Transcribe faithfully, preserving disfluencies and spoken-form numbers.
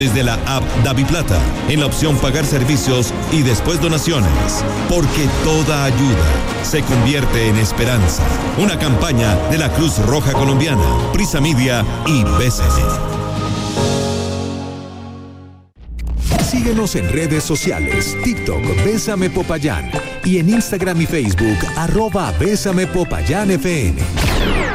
Desde la app DaviPlata, en la opción pagar servicios y después donaciones. Porque toda ayuda se convierte en esperanza. Una campaña de la Cruz Roja Colombiana, Prisa Media y B C N. Síguenos en redes sociales, TikTok, Bésame Popayán, y en Instagram y Facebook, arroba Bésame Popayán F M.